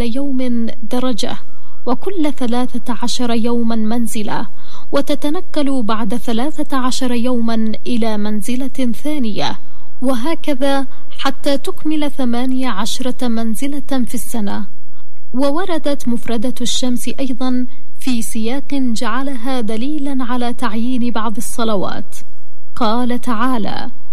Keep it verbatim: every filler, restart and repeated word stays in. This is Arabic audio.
كل يوم درجة، وكل ثلاثة عشر يوما منزلة، وتتنقل بعد ثلاثة عشر يوما إلى منزلة ثانية، وهكذا حتى تكمل ثمانية عشرة منزلة في السنة. ووردت مفردة الشمس أيضا في سياق جعلها دليلا على تعيين بعض الصلوات. قال تعالى: